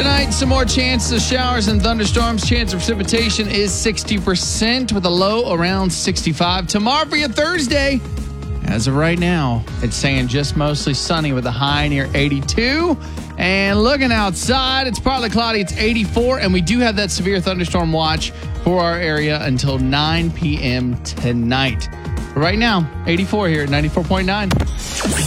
Tonight, some more chances of showers and thunderstorms. Chance of precipitation is 60% with a low around 65. Tomorrow for your Thursday, as of right now, it's saying just mostly sunny with a high near 82. And looking outside, it's partly cloudy. It's 84. And we do have that severe thunderstorm watch for our area until 9 p.m. tonight. But right now, 84 here at 94.9.